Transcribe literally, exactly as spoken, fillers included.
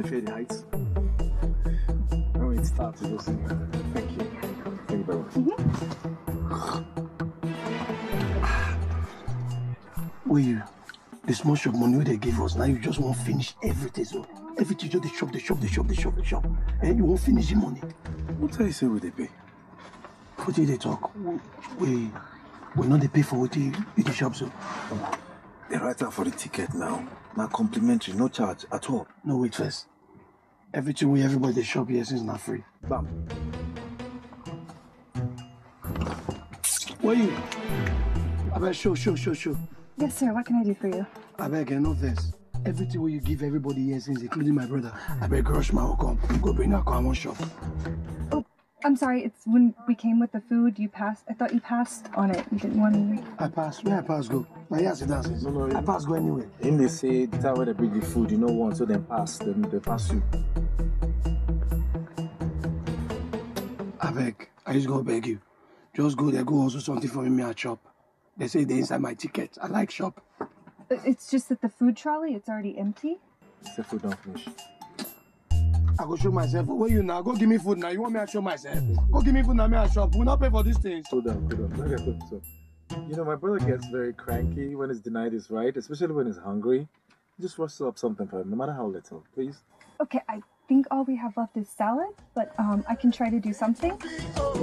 fear the heights. When it starts, it goes. Thank you. Thank you very much. Mm-hmm. Will you? The small shop money they give us, now you just won't finish everything. So everything just the shop, the shop, the shop, the shop, the shop. And you won't finish the money. What are you saying with the pay? What did they talk? We we not they pay for what the, the shop, so. They write out for the ticket now. Now complimentary, no charge at all. No, wait first. Everything we everybody they shop here is not free. Bam. Where you? I beg, show, show, show, show. Yes, sir. What can I do for you? I beg, enough this. Everything what you give everybody here since, including my brother. I beg, rush my will come. Go bring that car, one shop. Oh, I'm sorry. It's when we came with the food. You passed. I thought you passed on it. You didn't want me. I passed. Where I pass go? My yes, it does. No, no. I pass go anywhere. In they say the time where they bring the food, you know one, so then pass, then they pass you. I beg. I just go beg you. Just go there, go also something for me at shop. They say they inside my ticket. I like shop. It's just that the food trolley, it's already empty. It's the food don't finish. I go show myself. Where you now? Go give me food now. You want me to show myself? Go give me food now, me at shop. We'll not pay for these things. Hold on, hold on. Let me put so. You know, my brother gets very cranky when he's denied his right, especially when he's hungry. Just rustle up something for him, no matter how little, please. Okay, I think all we have left is salad, but um, I can try to do something.